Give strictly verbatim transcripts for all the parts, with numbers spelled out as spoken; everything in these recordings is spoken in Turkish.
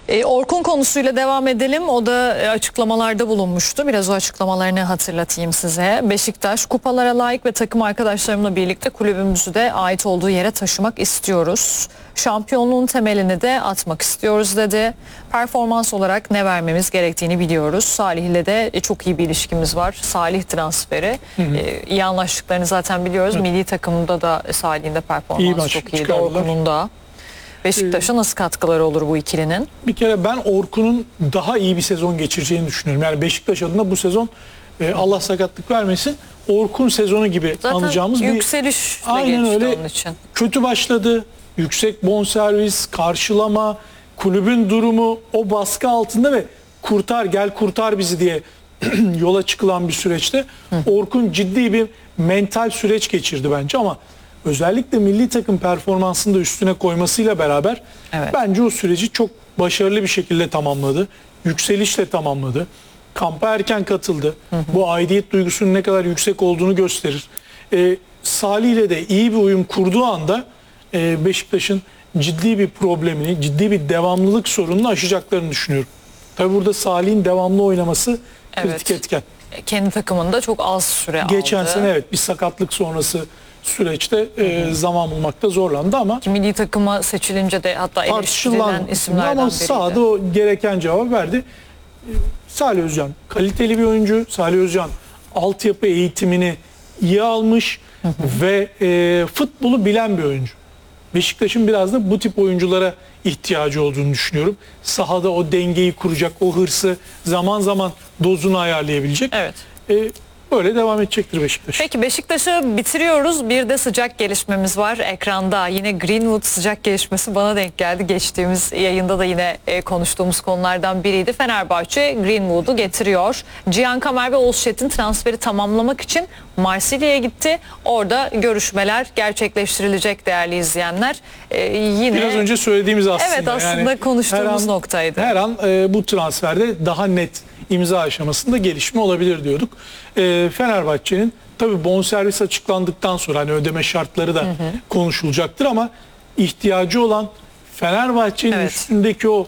E, Orkun konusuyla devam edelim. O da e, açıklamalarda bulunmuştu. Biraz o açıklamalarını hatırlatayım size. Beşiktaş, kupalara layık ve takım arkadaşlarımla birlikte kulübümüzü de ait olduğu yere taşımak istiyoruz. Şampiyonluğun temelini de atmak istiyoruz dedi. Performans olarak ne vermemiz gerektiğini biliyoruz. Salih ile de e, çok iyi bir ilişkimiz var. Salih transferi. Hı hı. E, iyi anlaştıklarını zaten biliyoruz. Evet. Milli takımda da Salih'in de performansı iyi çok iyiydi. Orkun'un da. Beşiktaş'a nasıl katkıları olur bu ikilinin? Bir kere ben Orkun'un daha iyi bir sezon geçireceğini düşünüyorum. Yani Beşiktaş adına bu sezon e, Allah sakatlık vermesin, Orkun sezonu gibi zaten anlayacağımız bir... yükselişle aynen geçti öyle, onun için. Kötü başladı. Yüksek bonservis, karşılama, kulübün durumu o baskı altında ve kurtar gel kurtar bizi diye yola çıkılan bir süreçte Hı. Orkun ciddi bir mental süreç geçirdi bence ama özellikle milli takım performansını da üstüne koymasıyla beraber evet. bence o süreci çok başarılı bir şekilde tamamladı. Yükselişle tamamladı. Kampa erken katıldı. Hı hı. Bu aidiyet duygusunun ne kadar yüksek olduğunu gösterir. Ee, Salih ile de iyi bir uyum kurduğu anda e, Beşiktaş'ın ciddi bir problemini, ciddi bir devamlılık sorununu aşacaklarını düşünüyorum. Tabii burada Salih'in devamlı oynaması kritik evet. etken. Kendi takımında çok az süre aldı. Geçen sene evet bir sakatlık sonrası süreçte hı hı. E, zaman bulmakta zorlandı ama ki milli takıma seçilince de hatta eleştirilen isimlerden ama biriydi. sahada o gereken cevap verdi. E, Salih Özcan kaliteli bir oyuncu. Salih Özcan altyapı eğitimini iyi almış hı hı. ve e, futbolu bilen bir oyuncu. Beşiktaş'ın biraz da bu tip oyunculara ihtiyacı olduğunu düşünüyorum. Sahada o dengeyi kuracak, o hırsı zaman zaman dozunu ayarlayabilecek. Evet. E, Böyle devam edecektir Beşiktaş. Peki Beşiktaş'ı bitiriyoruz. Bir de sıcak gelişmemiz var ekranda. Yine Greenwood sıcak gelişmesi bana denk geldi. Geçtiğimiz yayında da yine e, konuştuğumuz konulardan biriydi. Fenerbahçe Greenwood'u getiriyor. Cihan Kamer ve Olşet'in transferi tamamlamak için Marsilya'ya gitti. Orada görüşmeler gerçekleştirilecek değerli izleyenler. E, yine biraz önce söylediğimiz aslında. Evet aslında yani konuştuğumuz her an, noktaydı. Her an e, bu transferde daha net imza aşamasında gelişme olabilir diyorduk. E, Fenerbahçe'nin tabii bonservis açıklandıktan sonra hani ödeme şartları da hı hı. konuşulacaktır ama ihtiyacı olan Fenerbahçe'nin evet. üstündeki o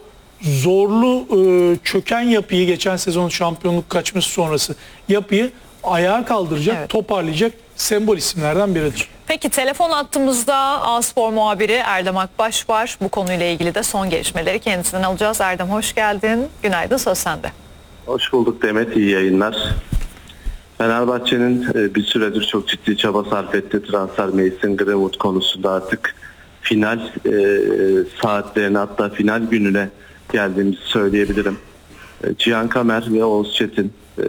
zorlu e, çöken yapıyı, geçen sezon şampiyonluk kaçması sonrası yapıyı ayağa kaldıracak, evet. toparlayacak sembol isimlerden biridir. Peki telefon attığımızda A-Spor muhabiri Erdem Akbaş var. Bu konuyla ilgili de son gelişmeleri kendisinden alacağız. Erdem hoş geldin. Günaydın, söz sende. Hoş bulduk Demet, iyi yayınlar. Fenerbahçe'nin bir süredir çok ciddi çaba sarf ettiği transfer Mason Greenwood konusunda artık final e, saatlerine, hatta final gününe geldiğimizi söyleyebilirim. Cihan Kamer ve Oğuz Çetin e,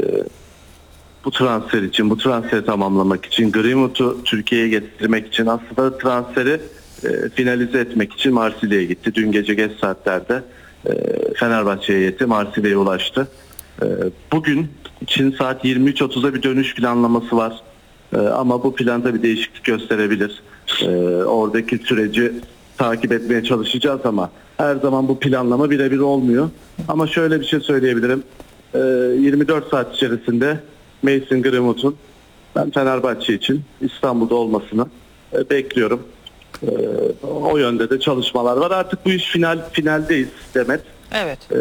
bu transfer için, bu transferi tamamlamak için, Greenwood'u Türkiye'ye getirmek için, aslında transferi e, finalize etmek için Marsilya'ya gitti. Dün gece geç saatlerde e, Fenerbahçe heyeti Marsilya'ya ulaştı. E, bugün için saat yirmi üç otuzda bir dönüş planlaması var. E, ama bu planda bir değişiklik gösterebilir. E, oradaki süreci takip etmeye çalışacağız ama her zaman bu planlama birebir olmuyor. Ama şöyle bir şey söyleyebilirim. E, yirmi dört saat içerisinde Mason Greenwood'un ben Fenerbahçe için İstanbul'da olmasını e, bekliyorum. E, o yönde de çalışmalar var. Artık bu iş final finaldeyiz Demet. Evet. E,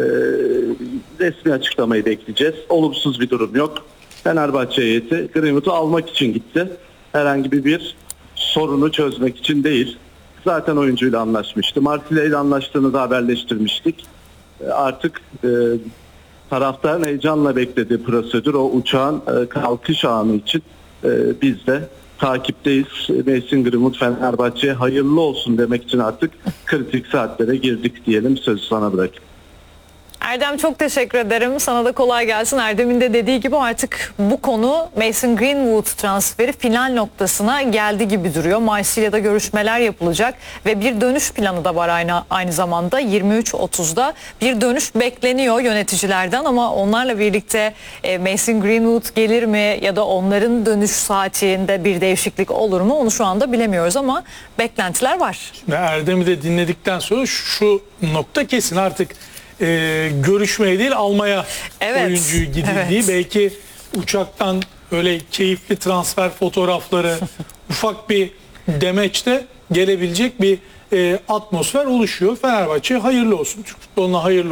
resmi açıklamayı bekleyeceğiz. Olumsuz bir durum yok. Fenerbahçe heyeti Greenwood'u almak için gitti. Herhangi bir sorunu çözmek için değil. Zaten oyuncuyla anlaşmıştı. Marsilya ile anlaştığını da haberleştirmiştik. E, artık e, taraftarın heyecanla beklediği prosedür, o uçağın e, kalkış anı için e, biz de takipteyiz. Mason Greenwood Fenerbahçe'ye hayırlı olsun demek için artık kritik saatlere girdik diyelim. Sözü sana bırakayım. Erdem çok teşekkür ederim. Sana da kolay gelsin. Erdem'in de dediği gibi artık bu konu Mason Greenwood transferi final noktasına geldi gibi duruyor. Marsilya'da görüşmeler yapılacak ve bir dönüş planı da var aynı aynı zamanda yirmi üç otuzda bir dönüş bekleniyor yöneticilerden ama onlarla birlikte e, Mason Greenwood gelir mi ya da onların dönüş saatinde bir değişiklik olur mu onu şu anda bilemiyoruz ama beklentiler var. Şimdi Erdem'i de dinledikten sonra şu nokta kesin, artık Ee, görüşmeye değil almaya evet, oyuncuyu gidildiği, evet. belki uçaktan öyle keyifli transfer fotoğrafları ufak bir demeçte gelebilecek bir e, atmosfer oluşuyor. Fenerbahçe hayırlı olsun. Türk futboluna hayırlı